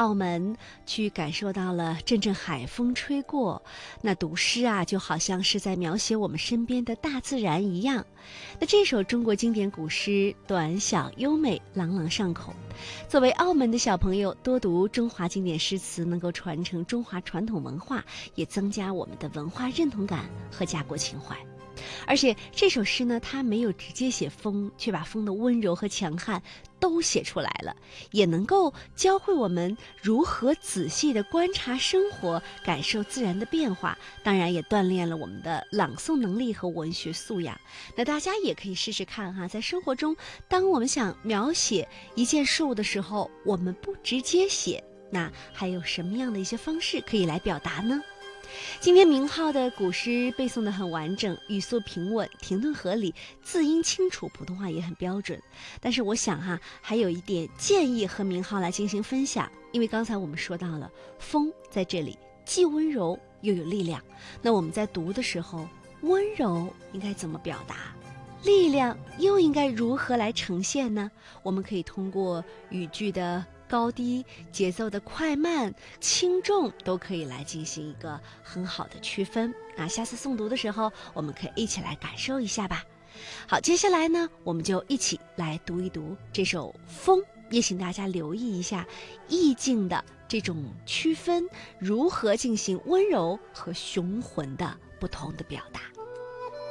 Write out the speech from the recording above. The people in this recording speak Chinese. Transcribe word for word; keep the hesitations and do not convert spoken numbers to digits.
澳门，去感受到了阵阵海风吹过，那读诗啊，就好像是在描写我们身边的大自然一样。那这首中国经典古诗短小优美，朗朗上口。作为澳门的小朋友，多读中华经典诗词，能够传承中华传统文化，也增加我们的文化认同感和家国情怀。而且这首诗呢，它没有直接写风，却把风的温柔和强悍都写出来了，也能够教会我们如何仔细地观察生活，感受自然的变化，当然也锻炼了我们的朗诵能力和文学素养。那大家也可以试试看哈，在生活中，当我们想描写一件事物的时候，我们不直接写，那还有什么样的一些方式可以来表达呢？今天明浩的古诗背诵得很完整，语速平稳，停顿合理，字音清楚，普通话也很标准。但是我想哈，还有一点建议和明浩来进行分享，因为刚才我们说到了风在这里既温柔又有力量，那我们在读的时候，温柔应该怎么表达？力量又应该如何来呈现呢？我们可以通过语句的高低、节奏的快慢、轻重都可以来进行一个很好的区分。那下次诵读的时候，我们可以一起来感受一下吧。好，接下来呢，我们就一起来读一读这首《风》，也请大家留意一下意境的这种区分，如何进行温柔和雄浑的不同的表达。